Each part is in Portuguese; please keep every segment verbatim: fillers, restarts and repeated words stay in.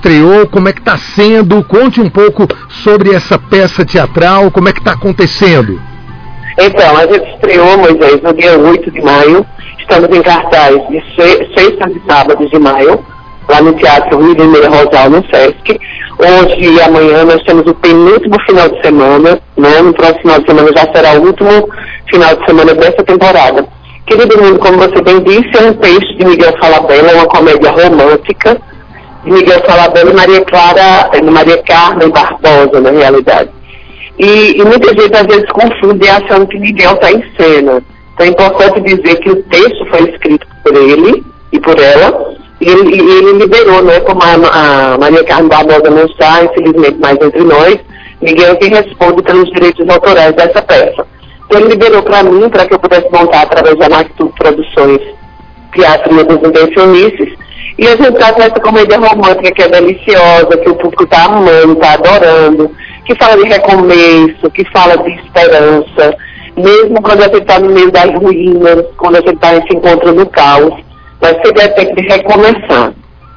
estreou, como é que está sendo? Conte um pouco sobre essa peça teatral, como é que está acontecendo? Então, a gente estreou, Moisés, no dia oito de maio. Estamos em cartaz de sexta e sábados de maio, lá no Teatro William Meira Rosal, no Sesc. Hoje e amanhã nós temos o penúltimo final de semana, né? No próximo final de semana já será o último final de semana dessa temporada. Querido mundo, como você bem disse, é um texto de Miguel Falabella, uma comédia romântica, de Miguel Falabella e Maria Clara, Maria Carmen Barbosa, na realidade. E, e muita gente às vezes confunde achando que Miguel está em cena. Então é importante dizer que o texto foi escrito por ele e por ela, e ele, e ele liberou, né, como a, a Maria Carmen Barbosa não está, infelizmente, mais entre nós, Miguel é quem responde pelos direitos autorais dessa peça. Então ele liberou para mim, para que eu pudesse montar através da Mactu Produções Teatro e Outras Intencionistas, e a gente está com essa comédia romântica que é deliciosa, que o público está amando, está adorando, que fala de recomeço, que fala de esperança, mesmo quando a gente está no meio das ruínas, quando a gente está se encontrando no caos, mas sempre vai ter que recomeçar.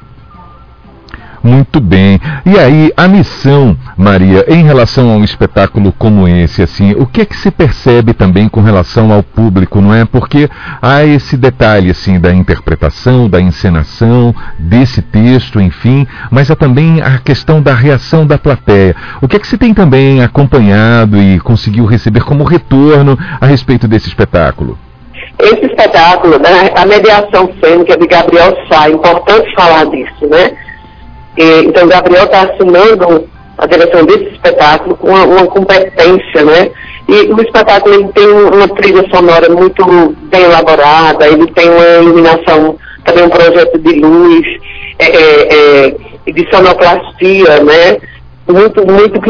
Muito bem. E aí, a missão, Maria, em relação a um espetáculo como esse, assim, o que é que se percebe também com relação ao público, não é? Porque há esse detalhe, assim, da interpretação, da encenação, desse texto, enfim, mas há também a questão da reação da plateia. O que é que se tem também acompanhado e conseguiu receber como retorno a respeito desse espetáculo? Esse espetáculo, né, a mediação cênica de Gabriel Sá, é importante falar disso, né? E, então, Gabriel está assinando a direção desse espetáculo com uma, uma competência, né? E o espetáculo ele tem uma trilha sonora muito bem elaborada, ele tem uma iluminação, também um projeto de luz, é, é, é, de sonoplastia, né? Muito, muito